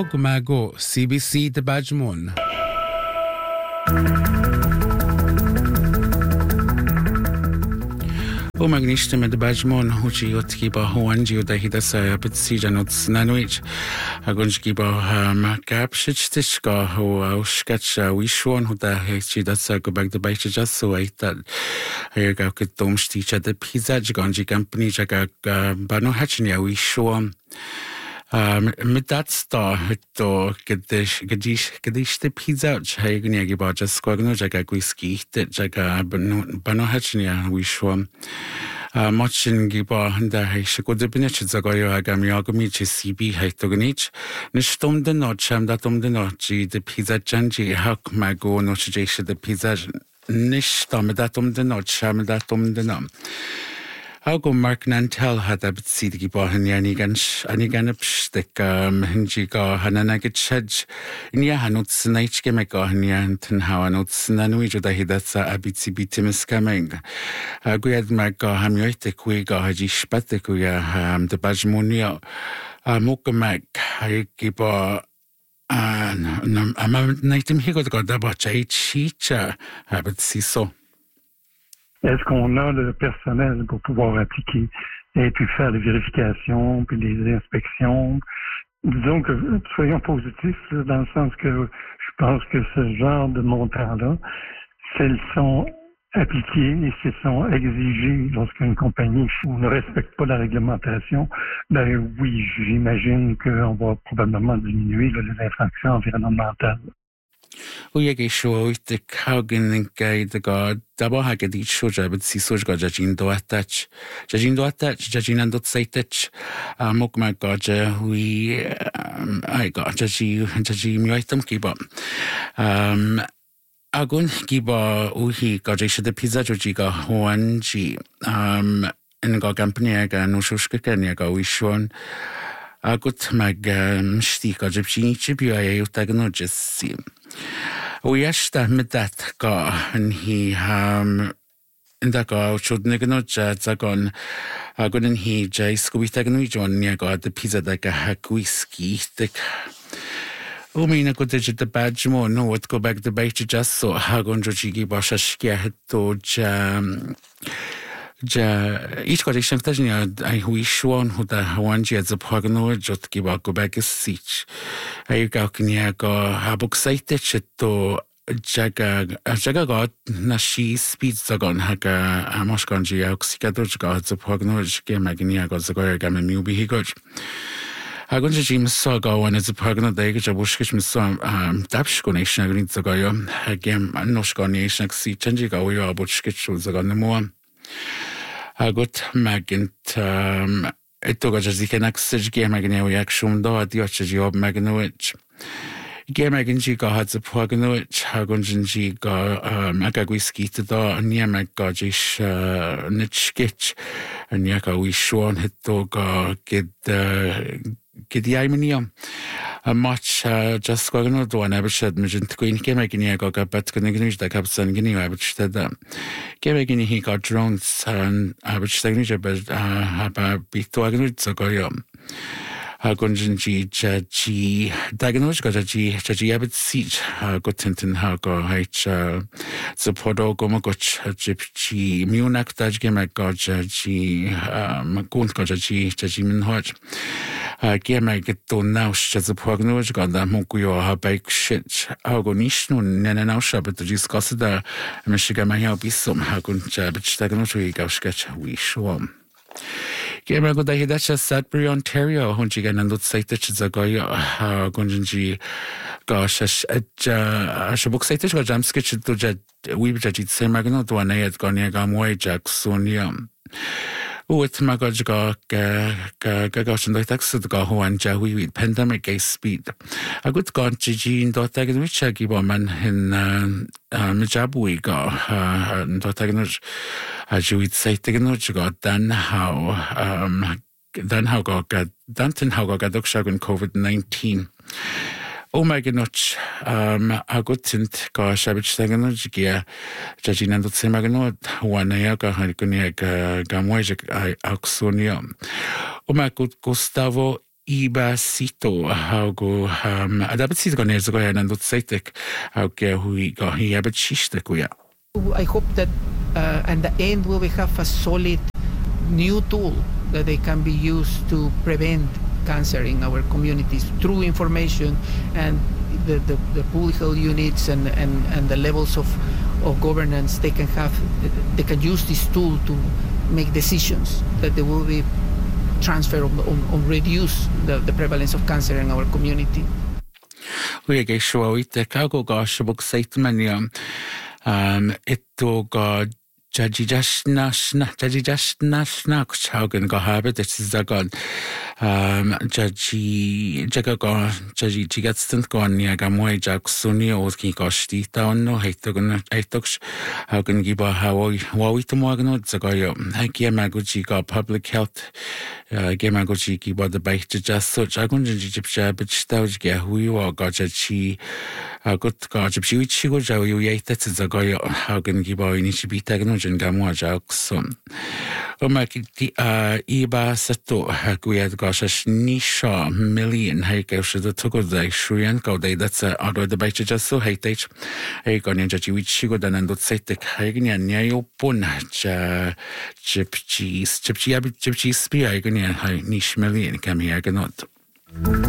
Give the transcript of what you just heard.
Mago CBC de Bajmon. O magniște de Bajmon, huci otkiba hoanji o dahida sa betsijanot nanuich. Agonjkiba kapshitishka ho auskacha wishon ho da hechida sa go back the baicha jasso aital. Ayga ketomsticha de pizza ganji company jaga bano hachnia wishon. Mit dat da to gedish de pizza chaygni giba just squagno jaga whisky jaga bano hachnia wishon. Machin giba da heish go de binech zagayo agam yagami CB heitognich nishtom de nocham datom de nochi de pizza janji hak mago no chejsh de pizza nishtom datom de nocham datom de nam Augo Mark Nantel had a bit seed giba hani ganapstik hinjiga hananagit shedge in ya hanuts naichke mega hanyanten hawanuts nanuijo da hidatsa abitsi bitimis coming. Guyad maga hamyoite kuiga haji spate kuya de bajmonia mukamak giba naitim higo da bacha chicha habit siso. Est-ce qu'on a le personnel pour pouvoir appliquer et puis faire les vérifications, puis les inspections? Disons que soyons positifs dans le sens que je pense que ce genre de montants-là, s'ils sont appliqués et s'ils sont exigés lorsqu'une compagnie ne respecte pas la réglementation, ben oui, j'imagine qu'on va probablement diminuer les infractions environnementales. Uyagi show the Kaugen guide the god double haggard each show but see so got judging do attach judging and dot say touch mokma gaja we I got judging me item keep up agun giba uhi gaja the pizza jojiga hoanji and got company aga no shushka ga wishon agut mag stika jibchi chibi utagno just we ashta mit that ga and he in the ga should nigno jazagon agun he jay squitagno john near god the pizza like a hack whiskey thick O mina go digit the badge mo no what go back the bait just so hagon joji basha shkia to each got a shantagnia I wish one who the Hawanji as a pogno jot give a go back a siege. I gaukinia go habuk sighted to jaga got na she speeds the gun haga amoshkanji oxicadoj gods a pogno game agnia goes the goya gamme mubi he got. I go to Jim Saga one as a pogno day, which I wish me some dapshko nation agreed to go again, no scornation, see changiga we are but sketches the gun the more. Agot megint ettogazsikének szége megnél reaktion do adiacs jobb megnőcs. Ge meginjiga hadza pognoch hagonjiga magaguiskita da niemegajis nitskich niaka wishon hitoga gid yaiminium. A much just going to one average admission queen came again. I got but can ignore the captain guinea average that came again. He got drones and average signature, but about bit to ignore the goyum. Hagonji Jaji diagnosed Jaji Abbott siege got tintin hago h supporto gomagoch gypsy munak dajgema gaji magunt jaji minhoj Gema get to now as a prognosis got that Mokuyo ha bike shit agonishno nenausha but the discuss the Michigan may help be some hagun jabich diagnostic sketch we show. Gema go da Sudbury, Ontario, Hunjigan and Lut Site Zagoya Gunji gosh a book site got jam sketch to we judge same magno to an ayat goniagam way jack sonium. With my gosh and the text of the Gahuanja with pandemic gay speed. A good god Gigi dot which I give a man in Mijabui go dot as you would say technology got then how got Danton how got Dokshagun COVID-19. Oh my gosh, a good tint gosh, I wish technology gear, judging and the same magnot, one ayaga, Harikunia, Gamwajak, Auxonium. Oh my good Gustavo iba sito hago dapat sito ko nezo ko yan nandot saitek hago hui ko hiya but shiste ko ya. I hope that at the end we will have a solid new tool that they can be used to prevent cancer in our communities through information and the public health units and the levels of governance. They can use this tool to make decisions that they will be transfer on reduce the prevalence of cancer in our community. We get sure we take our gosh book statement ito ga Jaji just na kuchagan go habit it's zagon Jaji jagago Jaji jigatstant gon ya gamoy jak suni oski goshti down no haitogun aitoks how can giba how to mogno zagayo haki maguji go public health gemaguji giba the bait just such agun jipsha but stauj ge hui wa go Jaji good go jipshi chigo jaw you yet that's zagayo how can giba ini chibita gno Gamwa Jackson. Omaki Iba Sato Haguiad Goshash Nisha million Hakesh the Tugo Shrian Gode that's out of the bite just so hate a Gonian Jajiwichigo than and Setek Hagnia Neo Pun Chip cheese spear Agonian High Nish million Kami Agonot.